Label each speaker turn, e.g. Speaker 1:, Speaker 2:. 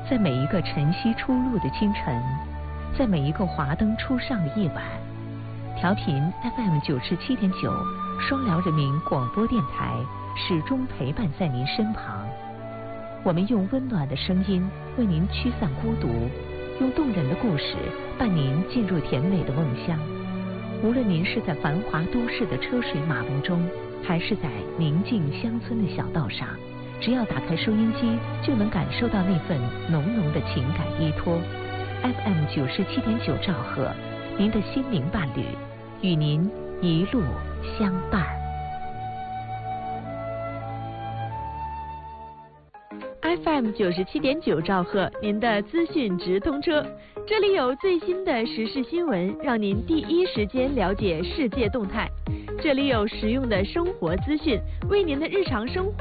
Speaker 1: 在每一个晨曦初露的清晨，在每一个华灯初上的夜晚，调频 FM 97.9双辽人民广播电台始终陪伴在您身旁。我们用温暖的声音为您驱散孤独，用动人的故事伴您进入甜美的梦乡。无论您是在繁华都市的车水马龙中，还是在宁静乡村的小道上，只要打开收音机，就能感受到那份浓浓的情感依托。FM 97.9兆赫，您的心灵伴侣，与您一路相伴。
Speaker 2: FM 97.9兆赫，您的资讯直通车，这里有最新的时事新闻，让您第一时间了解世界动态。这里有实用的生活资讯，为您的日常生活